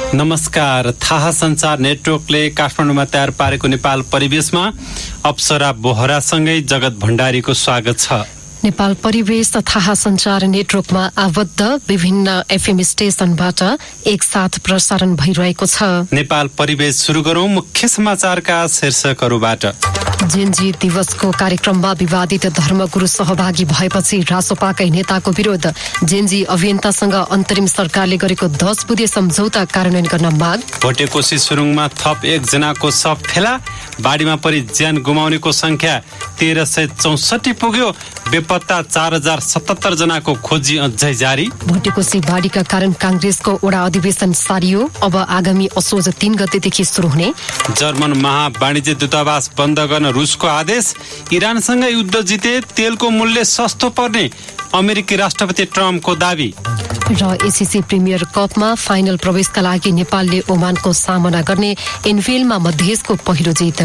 नमस्कार। थाहा सञ्चार नेटवर्कले काठमाडौँमा तयार पारेको नेपाल परिवेशमा अप्सरा बोहरासँगै जगत भण्डारीको स्वागत छ। नेपाल परिवेश थाहा सञ्चार नेटवर्कमा आबद्ध विभिन्न एफएम स्टेशनबाट एकसाथ प्रसारण भइरहेको छ। नेपाल परिवेश सुरु गरौं मुख्य समाचारका शीर्षकहरूबाट। जेनजी दिवसको कार्यक्रममा विवादित धर्मगुरु सहभागी भएपछि रासोपाकै नेताको विरोध। जेनजी अभियन्तासँग अन्तरिम सरकारले गरेको 10 बुँदे सम्झौता कार्यान्वयन गर्न माग। भोटेकोशी सुरुङमा थप 1 जनाको शव फेला। बाढीमा परि ज्यान गुमाउनेको संख्या 1364 पुग्यो। बेपत्ता 4077 जनाको खोजी अझै जारी। भोटेकोशी बाढीका कारण कांग्रेसको ओडा अधिवेशन सारियो। अब आगामी असोज 3 गतेदेखि सुरु हुने। जर्मन महावाणिज्य दूतावास बन्द गर्न रुसको आदेश। इरानसँग युद्ध जिते तेलको मूल्य सस्तो पर्ने अमेरिकी राष्ट्रपति ट्रम्पको दावी। र एसीसी प्रिमियर कपमा फाइनल प्रवेशका लागि नेपालले ओमानको सामना गर्ने एनफिल्डमा मध्येसको पहिलो जित।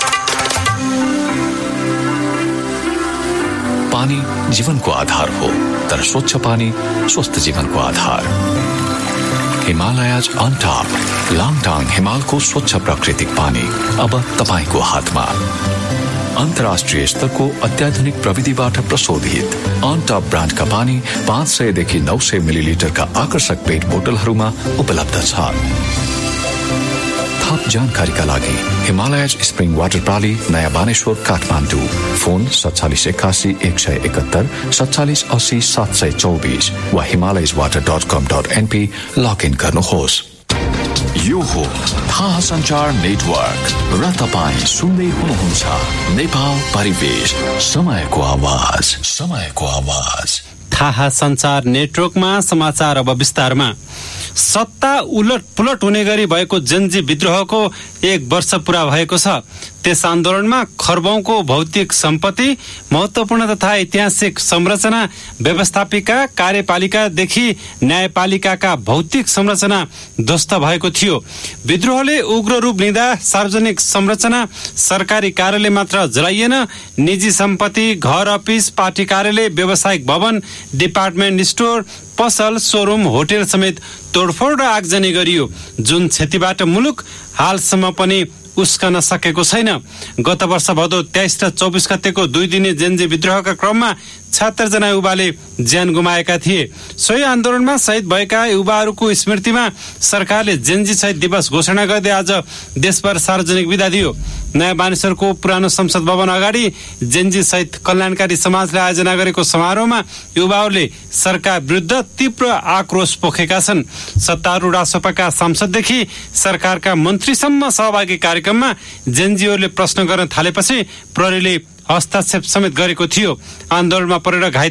पानी जीवनको आधार हो, तर स्वच्छ पानी स्वस्थ जीवनको आधार। हिमालयज अन टप लाङटाङ हिमालको स्वच्छ प्राकृतिक पानी अब तपाईको हातमा। अन्तर्राष्ट्रिय स्तरको अत्याधुनिक प्रविधिबाट प्रशोधित अन टप ब्रान्डका पानी 500 देखि 900 मिलिलिटरका आकर्षक पेट बोतलहरूमा उपलब्ध छ। थप जानकारीका लागि हिमालयज स्प्रिङ वाटर प्राली नयाँ बानेश्वर काठमाडौँ। फोन 4781 171 4780 724 वा himalayaswater.com.np लगइन गर्नुहोस्। यो हो थाहा सञ्चार नेटवर्क र तपाईँ सुन्दै हुनुहुन्छ नेपाल परिवेश, समयको आवाज। थाहा सञ्चार नेटवर्कमा समाचार अब विस्तारमा। सत्ता उलट पुलट हुने गरी भएको जेनजी विद्रोहको 1 वर्ष पूरा भएको छ। त्यस आन्दोलनमा खर्बौंको भौतिक सम्पत्ति, महत्वपूर्ण तथा ऐतिहासिक संरचना, व्यवस्थापिका कार्यपालिकादेखि न्यायपालिकाका भौतिक संरचना ध्वस्त भएको थियो। विद्रोहले उग्र रूप लिँदा सार्वजनिक संरचना, सरकारी कार्यालय मात्र जलाइएन, निजी सम्पत्ति, घर, अफिस, पार्टी कार्यालय, व्यावसायिक भवन, डिपार्टमेन्ट स्टोर, पसल, शोरूम, होटेल समेत तोडफोड र आगजनी गरियो, जुन क्षतिबाट मुलुक हालसम्म पनि उस्कन सकेको छैन। गत वर्ष भदौ 23 र 24 गतेको 2 दिने जेनजी विद्रोहका क्रममा 76 जना युवाले ज्यान गुमाएका थिए। सोही आन्दोलनमा शहीद भएका युवाहरूको स्मृतिमा सरकारले जेनजी शहीद दिवस घोषणा गर्दै आज देशभर सार्वजनिक बिदा दियो। नयाँ बानेश्वरको पुरानो संसद भवन अगाडि जेनजी शहीद कल्याणकारी समाजले आयोजना गरेको समारोहमा युवाहरूले सरकार विरुद्ध तीव्र आक्रोश पोखेका छन्। सत्तारूढ रासोपाका सांसददेखि सरकारका मन्त्रीसम्म सहभागी कार्यक्रममा जेनजीहरूले प्रश्न गर्न थालेपछि प्रहरीले हस्तक्षेप समेत गरेको थियो। आन्दोलनमा परेर घाइते